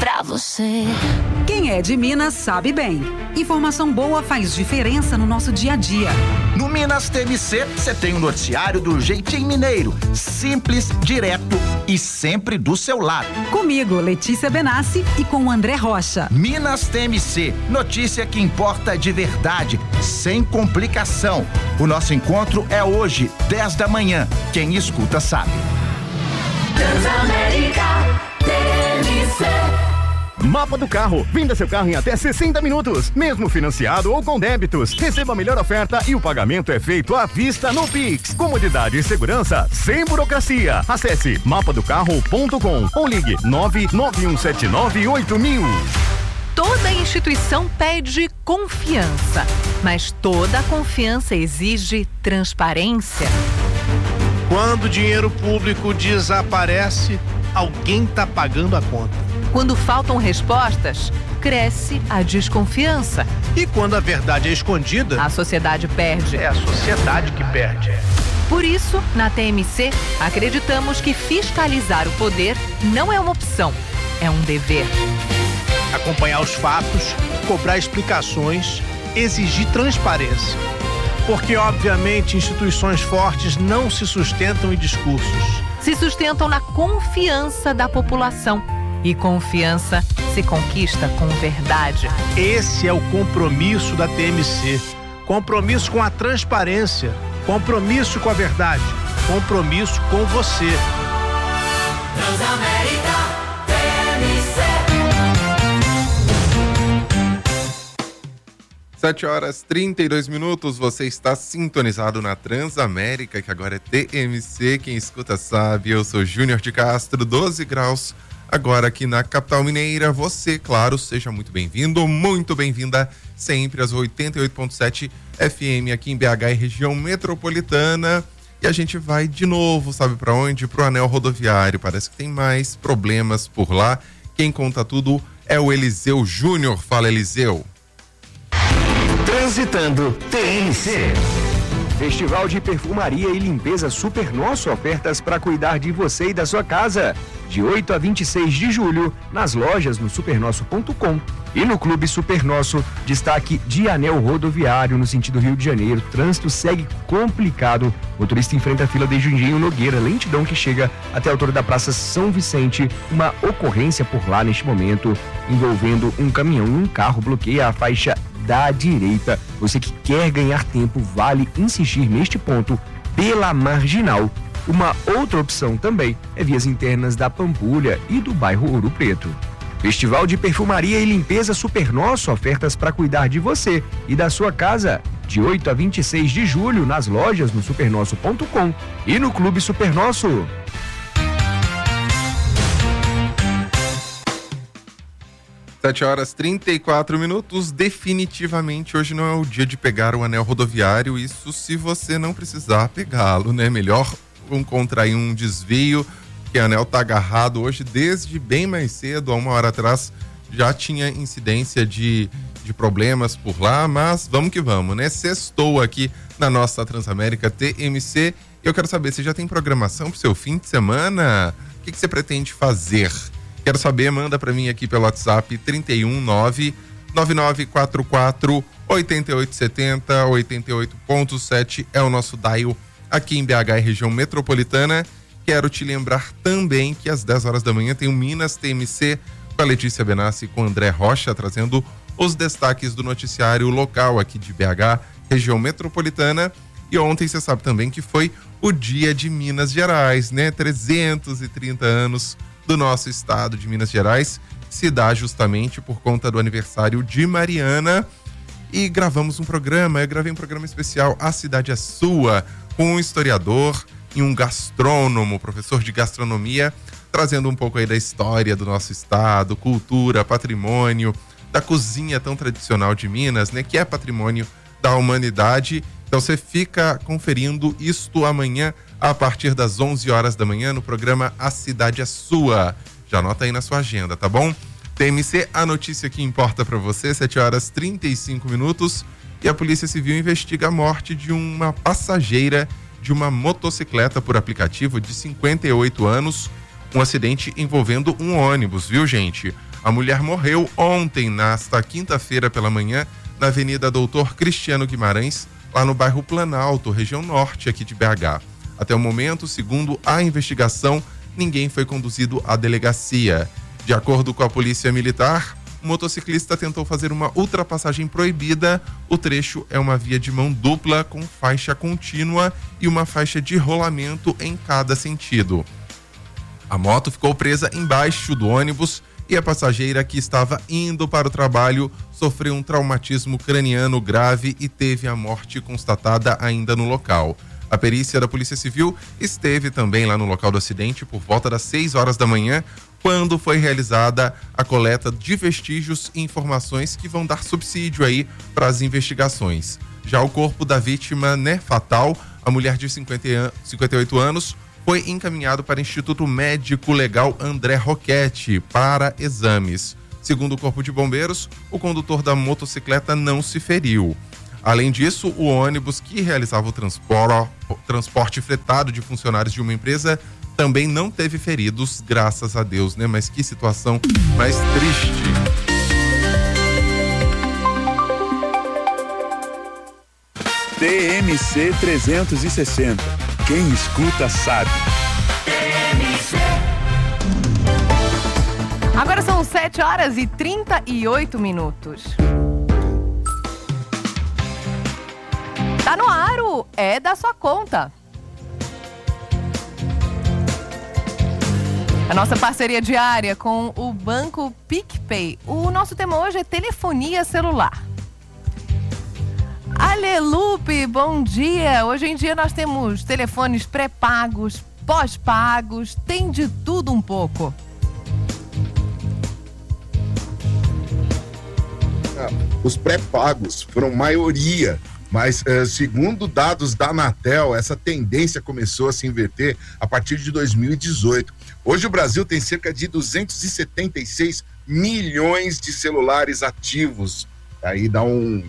pra você. Quem é de Minas sabe bem. Informação boa faz diferença no nosso dia a dia. No Minas TMC, você tem um noticiário do jeitinho mineiro. Simples, direto e sempre do seu lado. Comigo, Letícia Benassi, e com o André Rocha. Minas TMC, notícia que importa de verdade, sem complicação. O nosso encontro é hoje, 10 da manhã. Quem escuta sabe. Transamérica TMC. Mapa do Carro. Venda seu carro em até 60 minutos, mesmo financiado ou com débitos. Receba a melhor oferta e o pagamento é feito à vista no Pix. Comodidade e segurança sem burocracia. Acesse mapadocarro.com ou ligue 991798000. Toda instituição pede confiança, mas toda confiança exige transparência. Quando o dinheiro público desaparece, alguém está pagando a conta. Quando faltam respostas, cresce a desconfiança. E quando a verdade é escondida, a sociedade perde. É a sociedade que perde. Por isso, na TMC, acreditamos que fiscalizar o poder não é uma opção, é um dever. Acompanhar os fatos, cobrar explicações, exigir transparência. Porque, obviamente, instituições fortes não se sustentam em discursos. Se sustentam na confiança da população. E confiança se conquista com verdade. Esse é o compromisso da TMC. Compromisso com a transparência. Compromisso com a verdade. Compromisso com você. Transamérica TMC. 7h32, você está sintonizado na Transamérica, que agora é TMC, quem escuta sabe, eu sou Júnior de Castro, 12 graus, agora aqui na capital mineira. Você, claro, seja muito bem-vindo, muito bem-vinda sempre às 88.7 FM aqui em BH e região metropolitana. E a gente vai de novo, sabe para onde? Pro anel rodoviário, parece que tem mais problemas por lá. Quem conta tudo é o Eliseu Júnior. Fala, Eliseu. Transitando TMC. Festival de Perfumaria e Limpeza Super Nosso, ofertas para cuidar de você e da sua casa. De 8 a 26 de julho, nas lojas no supernosso.com e no Clube Super Nosso. Destaque de anel rodoviário no sentido Rio de Janeiro. Trânsito segue complicado. Motorista enfrenta a fila de Jundiaí Nogueira, lentidão que chega até a altura da Praça São Vicente. Uma ocorrência por lá neste momento, envolvendo um caminhão e um carro, bloqueia a faixa da direita. Você que quer ganhar tempo, vale insistir neste ponto pela Marginal. Uma outra opção também é vias internas da Pampulha e do bairro Ouro Preto. Festival de Perfumaria e Limpeza Super Nosso, ofertas para cuidar de você e da sua casa. De 8 a 26 de julho, nas lojas no supernosso.com e no Clube Super Nosso. 7h34, definitivamente hoje não é o dia de pegar o anel rodoviário, isso se você não precisar pegá-lo, né? Melhor contrair um desvio, que o anel tá agarrado hoje desde bem mais cedo, há 1 hora atrás já tinha incidência de problemas por lá, mas vamos que vamos, né? Sextou aqui na nossa Transamérica TMC. Eu quero saber, você já tem programação pro seu fim de semana? O que você pretende fazer? Quero saber, manda para mim aqui pelo WhatsApp 319-9944-8870, 88.7 é o nosso dial aqui em BH e região metropolitana. Quero te lembrar também que às 10 horas da manhã tem o Minas TMC com a Letícia Benassi e com o André Rocha, trazendo os destaques do noticiário local aqui de BH, região metropolitana. E ontem você sabe também que foi o dia de Minas Gerais, né? 330 anos do nosso estado de Minas Gerais, se dá justamente por conta do aniversário de Mariana. E gravamos um programa, eu gravei um programa especial, A Cidade é Sua, com um historiador e um gastrônomo, professor de gastronomia, trazendo um pouco aí da história do nosso estado, cultura, patrimônio, da cozinha tão tradicional de Minas, né, que é patrimônio da humanidade. Então você fica conferindo isto amanhã a partir das 11 horas da manhã no programa A Cidade é Sua. Já anota aí na sua agenda, tá bom? TMC, a notícia que importa para você, 7h35. E a Polícia Civil investiga a morte de uma passageira de uma motocicleta por aplicativo de 58 anos. Um acidente envolvendo um ônibus, viu, gente? A mulher morreu ontem, nesta quinta-feira pela manhã, na Avenida Doutor Cristiano Guimarães, lá no bairro Planalto, região norte aqui de BH. Até o momento, segundo a investigação, ninguém foi conduzido à delegacia. De acordo com a Polícia Militar, o motociclista tentou fazer uma ultrapassagem proibida. O trecho é uma via de mão dupla com faixa contínua e uma faixa de rolamento em cada sentido. A moto ficou presa embaixo do ônibus e a passageira que estava indo para o trabalho sofreu um traumatismo craniano grave e teve a morte constatada ainda no local. A perícia da Polícia Civil esteve também lá no local do acidente por volta das 6 horas da manhã, quando foi realizada a coleta de vestígios e informações que vão dar subsídio aí para as investigações. Já o corpo da vítima, fatal, a mulher de 58 anos, foi encaminhado para o Instituto Médico Legal André Roquette para exames. Segundo o Corpo de Bombeiros, o condutor da motocicleta não se feriu. Além disso, o ônibus que realizava o transporte fretado de funcionários de uma empresa também não teve feridos, graças a Deus, né? Mas que situação mais triste. TMC 360. Quem escuta sabe. Agora são 7 horas e 38 minutos. Tá no ar o É da Sua Conta. A nossa parceria diária com o Banco PicPay. O nosso tema hoje é telefonia celular. Alelupe, bom dia! Hoje em dia nós temos telefones pré-pagos, pós-pagos, tem de tudo um pouco. Os pré-pagos foram maioria, mas segundo dados da Anatel, essa tendência começou a se inverter a partir de 2018. Hoje o Brasil tem cerca de 276 milhões de celulares ativos. Aí dá um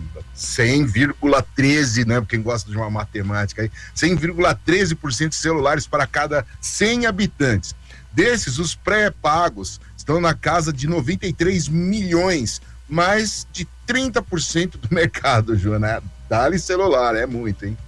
100,13, né? Quem gosta de uma matemática aí, 100,13% de celulares para cada 100 habitantes. Desses, os pré-pagos estão na casa de 93 milhões, mais de 30% do mercado, Joana. Dá-lhe celular, é muito, hein?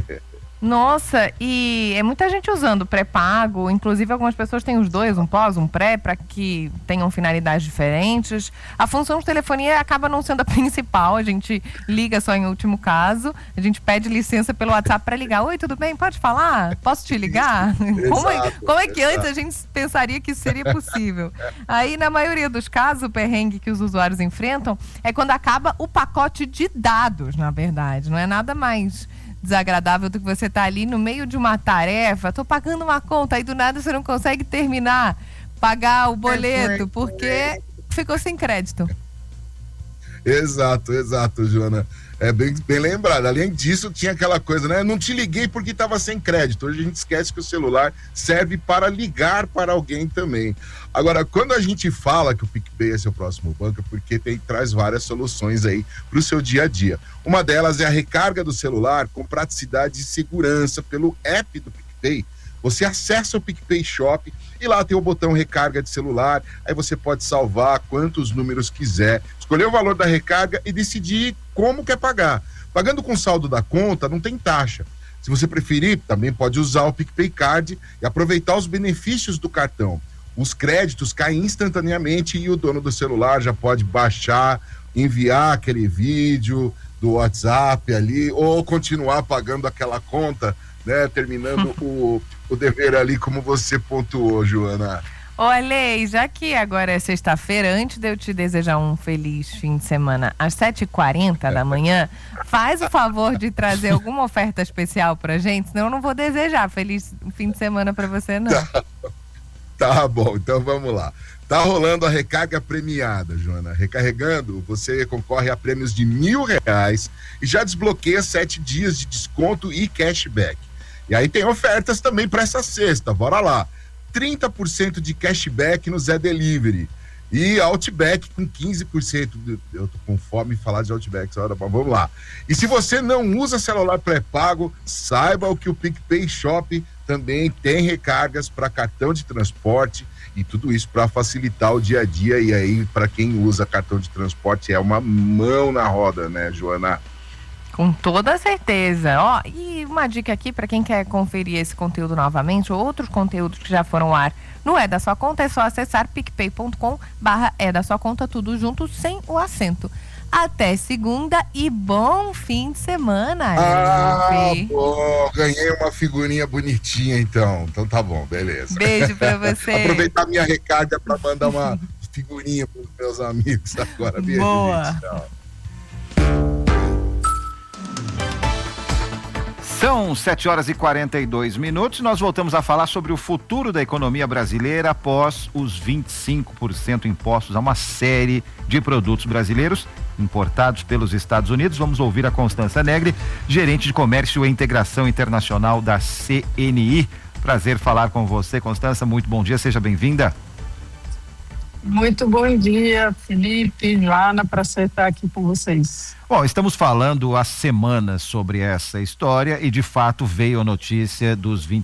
Nossa, e é muita gente usando pré-pago, inclusive algumas pessoas têm os dois, um pós, um pré, para que tenham finalidades diferentes. A função de telefonia acaba não sendo a principal, a gente liga só em último caso, a gente pede licença pelo WhatsApp para ligar. Oi, tudo bem? Pode falar? Posso te ligar? Como é que antes a gente pensaria que isso seria possível? Aí, na maioria dos casos, o perrengue que os usuários enfrentam é quando acaba o pacote de dados, na verdade. Não é nada mais desagradável do que você tá ali no meio de uma tarefa, tô pagando uma conta, aí do nada você não consegue terminar, pagar o boleto, porque ficou sem crédito. Exato, Joana. É bem lembrado. Além disso, tinha aquela coisa, né? Não te liguei porque estava sem crédito. Hoje a gente esquece que o celular serve para ligar para alguém também. Agora, quando a gente fala que o PicPay é seu próximo banco, é porque traz várias soluções aí para o seu dia a dia. Uma delas é a recarga do celular com praticidade e segurança pelo app do PicPay. Você acessa o PicPay Shop e lá tem o botão recarga de celular, aí você pode salvar quantos números quiser, escolher o valor da recarga e decidir como quer pagar. Pagando com saldo da conta, não tem taxa. Se você preferir, também pode usar o PicPay Card e aproveitar os benefícios do cartão. Os créditos caem instantaneamente e o dono do celular já pode baixar, enviar aquele vídeo do WhatsApp ali, ou continuar pagando aquela conta, né, terminando o dever ali, como você pontuou, Joana. Olha, já que agora é sexta-feira, antes de eu te desejar um feliz fim de semana, às 7h40 da manhã, faz o favor de trazer alguma oferta especial pra gente, senão eu não vou desejar feliz fim de semana pra você, não. Tá bom, então vamos lá. Tá rolando a recarga premiada, Joana. Recarregando, você concorre a prêmios de R$1.000 e já desbloqueia 7 dias de desconto e cashback. E aí tem ofertas também para essa sexta, bora lá. 30% de cashback no Zé Delivery e Outback com 15%. Eu tô com fome de falar de Outback, vamos lá. E se você não usa celular pré-pago, saiba o que o PicPay Shop também tem recargas para cartão de transporte e tudo isso para facilitar o dia a dia. E aí, para quem usa cartão de transporte, é uma mão na roda, né, Joana? Com toda certeza. Ó, e uma dica aqui para quem quer conferir esse conteúdo novamente, ou outros conteúdos que já foram ao ar no É da Sua Conta, é só acessar picpay.com/É da Sua Conta, tudo junto, sem o acento. Até segunda e bom fim de semana. Bom, ganhei uma figurinha bonitinha então. Então tá bom, beleza. Beijo pra você. Aproveitar minha recarga para mandar uma figurinha pros meus amigos agora. Beijo, boa. gente. Tchau. São 7h42. Nós voltamos a falar sobre o futuro da economia brasileira após os 25% impostos a uma série de produtos brasileiros importados pelos Estados Unidos. Vamos ouvir a Constança Negri, gerente de comércio e integração internacional da CNI. Prazer falar com você, Constança. Muito bom dia, seja bem-vinda. Muito bom dia, Felipe, Joana, prazer estar aqui com vocês. Bom, estamos falando há semanas sobre essa história e de fato veio a notícia dos